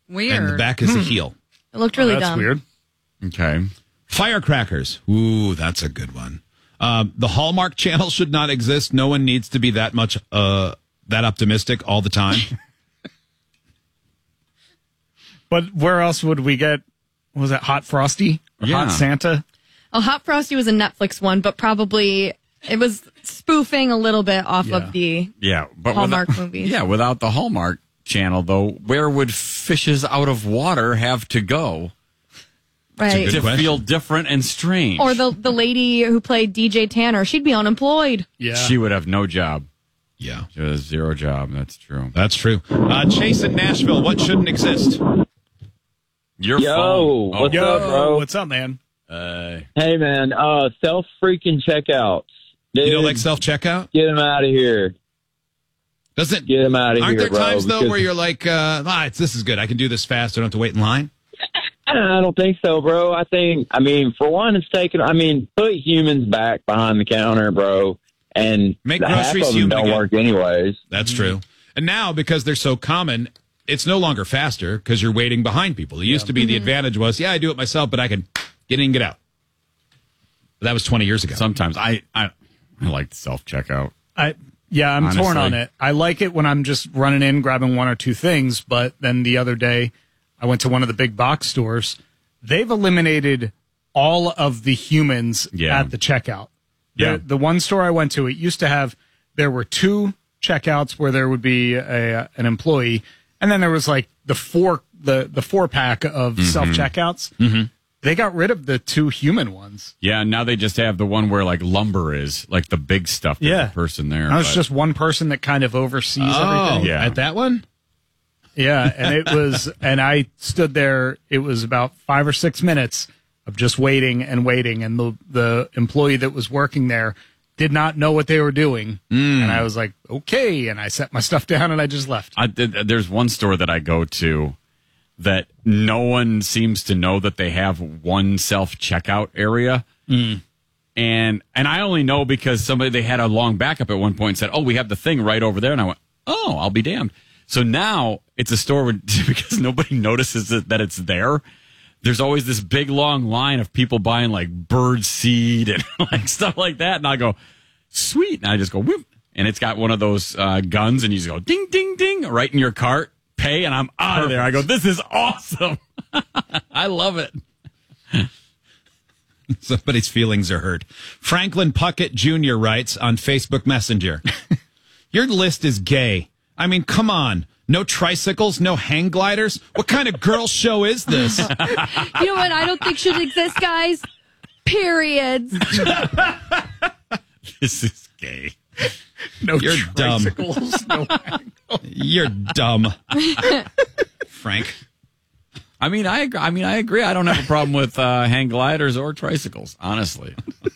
Weird. And the back is a heel. It looked really That's dumb. weird. Okay. Firecrackers. Ooh, that's a good one. The Hallmark Channel should not exist. No one needs to be that much that optimistic all the time. But where else would we get, was it Hot Frosty? Or Yeah. Hot Santa? Oh, Hot Frosty was a Netflix one, but probably it was spoofing a little bit off of the Yeah, but Hallmark without, movies. Yeah, without the Hallmark Channel, though, where would fishes out of water have to go right. Good to question. feel different and strange? Or the lady who played DJ Tanner, she'd be unemployed. Yeah. She would have no job. Yeah, She has zero job. That's true. that's true. Chase in Nashville. What shouldn't exist? Your Yo, phone. what's up, bro? What's up, man? Hey, man, self freaking checkouts. Dude, You don't like self checkout? get them out of here. Doesn't Get them out of Aren't here, there times bro, though because- where you're like, this is good. I can do this fast. I don't have to wait in line. I don't think so, bro. I mean, for one, put humans back behind the counter, bro. And Make half groceries of them human don't again. work anyways. That's true. And now, because they're so common, it's no longer faster because you're waiting behind people. It used to be the advantage was, I do it myself, but I can get in and get out. But that was 20 years ago. Sometimes I like self checkout. I'm torn on Honestly. it. I like it when I'm just running in, grabbing one or two things. But then the other day, I went to one of the big box stores. They've eliminated all of the humans at the checkout. Yeah. The one store I went to, it used to have, there were two checkouts where there would be an employee. And then there was like the four pack of self checkouts. Mm-hmm. They got rid of the two human ones. Yeah, now they just have the one where like lumber is, like the big stuff. There's a person there. Now it's but- just one person that kind of oversees everything. Yeah. At that one? Yeah, and it was, and I stood there. It was about 5 or 6 minutes of just waiting and waiting, and the employee that was working there did not know what they were doing, and I was like, okay, and I set my stuff down and I just left. There's one store that I go to that no one seems to know that they have one self checkout area. And I only know because they had a long backup at one point and said, "Oh, we have the thing right over there." And I went, "Oh, I'll be damned." So now it's a store where, because nobody notices that it's there. There's always this big long line of people buying like bird seed and like stuff like that. And I go, sweet. And I just go, whoop. And it's got one of those guns and you just go ding, ding, ding right in your cart, pay. And I'm out of there. I go, this is awesome. I love it. Somebody's feelings are hurt. Franklin Puckett Jr. writes on Facebook Messenger, your list is gay. I mean, come on. No tricycles, no hang gliders. What kind of girl show is this? You know what I don't think should exist, guys? Periods. This is gay. No You're dumb. tricycles, no You're dumb. Frank. I mean, I agree. I don't have a problem with hang gliders or tricycles, honestly.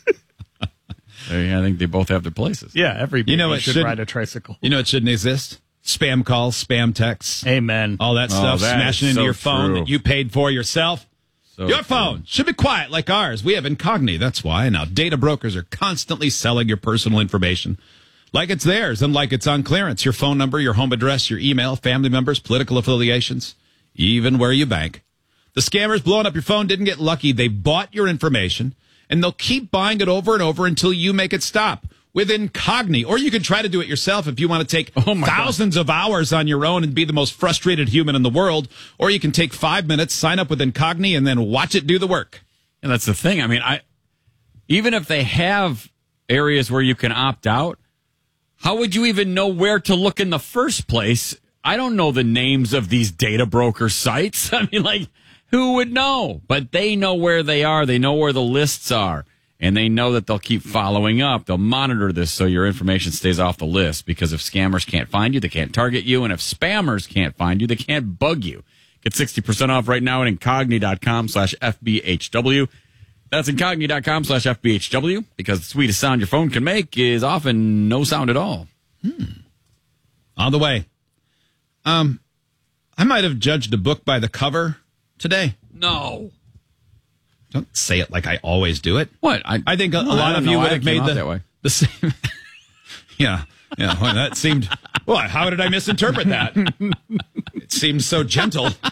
I think they both have their places. Yeah, every baby You know what should shouldn't- ride a tricycle. You know it shouldn't exist? Spam calls, spam texts, Amen. all that stuff that smashing is into so your phone true. that you paid for yourself. So Your true. phone should be quiet like ours. We have Incogni. That's why. Now, data brokers are constantly selling your personal information like it's theirs and like it's on clearance. Your phone number, your home address, your email, family members, political affiliations, even where you bank. The scammers blowing up your phone didn't get lucky. They bought your information, and they'll keep buying it over and over until you make it stop with Incogni. Or you can try to do it yourself if you want to take thousands of hours on your own and be the most frustrated human in the world. Or you can take 5 minutes, sign up with Incogni, and then watch it do the work. And that's the thing. I mean, even if they have areas where you can opt out, how would you even know where to look in the first place? I don't know the names of these data broker sites. I mean, like, who would know? But they know where they are. They know where the lists are. And they know that they'll keep following up. They'll monitor this so your information stays off the list. Because if scammers can't find you, they can't target you. And if spammers can't find you, they can't bug you. Get 60% off right now at incogni.com/FBHW. That's incogni.com/FBHW. Because the sweetest sound your phone can make is often no sound at all. On the way. I might have judged a book by the cover today. No. Don't say it like I always do it. What? I think a lot of you would have made that way. the same. Yeah. Well, that seemed. Well, how did I misinterpret that? It seemed so gentle.